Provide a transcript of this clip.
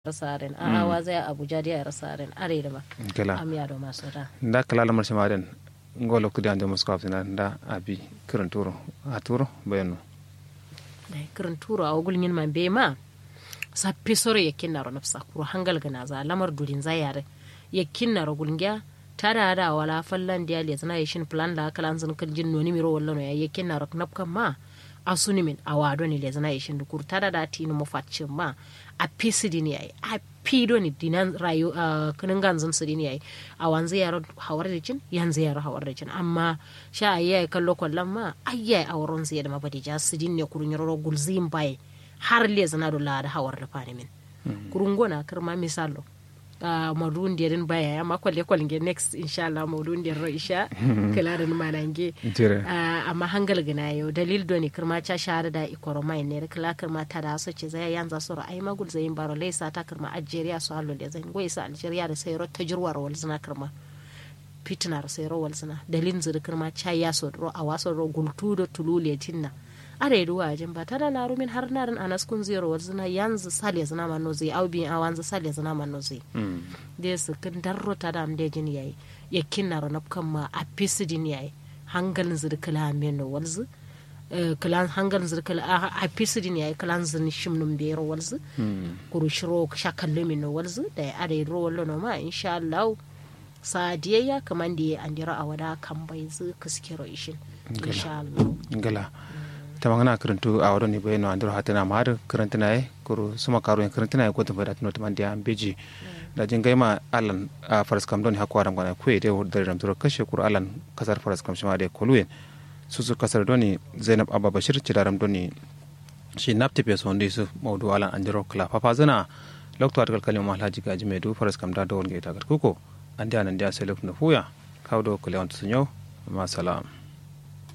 rasaren a awa zai abuja da rasaren are da ba am ya do maso da nda kala lamar shamaden ngolo kudi ande musko afina nda abi kiranturo aturo bayano dai kiranturo a gulnin man be ma sappi sore yakin naro nafsa kuro hangal gana za lamar durin zayare yakin naro gulngiya tada da wala fallan dia le zana yishin plan la kala zan kan jin noni miro wallo no yakin naro napkan ma asuni min awado ni le zana yishin dukur tada da tinu mo fatcin ma a pisidi ne ai a pido ni dinan rayu kanin ganzan su ne ai a wanzu yaro hawar da cin yanzu yaro hawar da cin amma sha ayi kallo kollan ma ayya a wurin zai da mabadi ja su din ne kurun yaro gulzin bai har le zana do la da hawar da fani min kurun gona karma misalo madun dirin baya ya ma kwalle kwalle next inshallah madun dir isha kala da manange amma hangal gina yau dalil doni kirma cha shahada da ikoro mai ne kala kirma ta da so ce zai yanza so ai magul zai baro laisa ta kirma Algeria so hallo da zai goisa Algeria da sai rota jirwar wal zina kirma fitnar sai ro wal zina dalin zir kirma cha ya so ro a waso ro gultu do tulule tinna are duwa jin ba tada na rumin har narin anas kun zero wazna yanzu sale zana manno zai aubi a wanzu sale zana manno zai de su kin darro tada am de jin yayi yakin na ronap kan ma a pisidin yayi hangalin zirkala meno walzu kalan hangalin zirkala a pisidin yayi kalan zin shimnum bero walzu kuru shiro shakalle meno walzu da are ro wallo no ma insha Allah sadiyya kaman da andira a wada kan bai zu kuskiro ishin insha Allah ngala tamangana karantu a wadon ibe no andro hatena mar karantana e kuru suma karu en karantana e ko to fadat no tamandia beji da jingai ma alan a faras kam don hakwa ram gona kuede wodar ram turo kashe kuru alan kasar faras kam shima de koluen susu kasar doni Zainab Abba Bashir cidaram doni shi napte pe sonde su mawdu alan andro kala papa zana lokto atkal kalima alhaji gaji medu faras kam da dawon ge tagar kuko andi anan dia selok no fuya kawdo kule on sunyo ma salam